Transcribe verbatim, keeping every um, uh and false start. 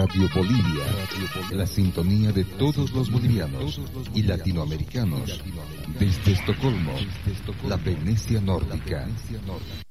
Radio Bolivia, la sintonía de todos los bolivianos y latinoamericanos, desde Estocolmo, la Venecia nórdica.